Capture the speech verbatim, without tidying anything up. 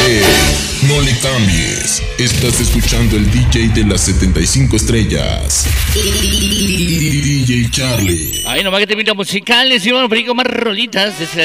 Ey, no le cambies. Estás escuchando el D J de las setenta y cinco estrellas. D J Charlie. Ay, nomás que te mira musicales y vamos a pedir con más rolitas.